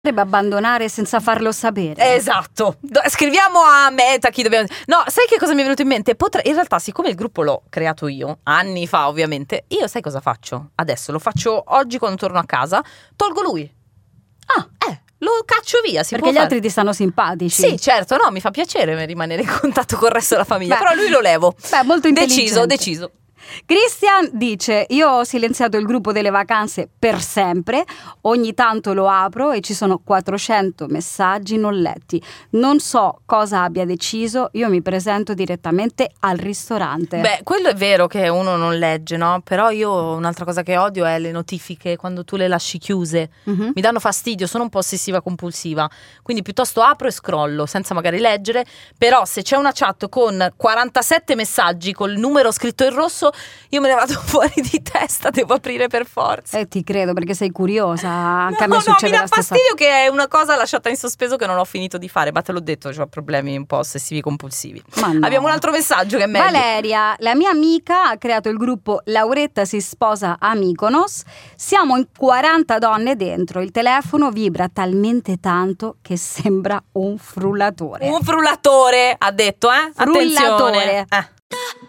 Dovrebbe abbandonare senza farlo sapere. Esatto. Scriviamo a Meta chi dobbiamo. No, sai che cosa mi è venuto in mente? In realtà, siccome il gruppo l'ho creato io, anni fa ovviamente, io sai cosa faccio? Adesso lo faccio oggi quando torno a casa, tolgo lui. Lo caccio via. Perché gli altri ti stanno simpatici. Sì, certo, no, mi fa piacere rimanere in contatto con il resto della famiglia. Però lui lo levo. Molto intelligente. Deciso. Christian dice: io ho silenziato il gruppo delle vacanze per sempre, ogni tanto lo apro e ci sono 400 messaggi non letti, non so cosa abbia deciso, io mi presento direttamente al ristorante. Beh, quello è vero che uno non legge, no? Però io un'altra cosa che odio è le notifiche quando tu le lasci chiuse. Mi danno fastidio, sono un po' ossessiva compulsiva, quindi piuttosto apro e scrollo senza magari leggere. Però se c'è una chat con 47 messaggi col numero scritto in rosso, io me ne vado fuori di testa, devo aprire per forza. Ti credo, perché sei curiosa. Anche a me succede mi dà la stessa. fastidio che è una cosa lasciata in sospeso che non ho finito di fare, ma te l'ho detto, ho problemi un po' ossessivi compulsivi. Ma no. Abbiamo un altro messaggio che è meglio. Valeria, la mia amica, ha creato il gruppo Lauretta si sposa a Mykonos. Siamo in 40 donne dentro. Il telefono vibra talmente tanto che sembra un frullatore. Un frullatore, ha detto, Frullatore. Attenzione.